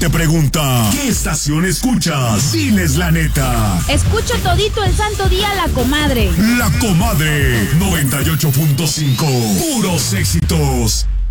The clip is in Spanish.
te pregunta, ¿qué estación escuchas? Diles la neta. Escucho todito el santo día La Comadre. La Comadre 98.5. Puros éxitos.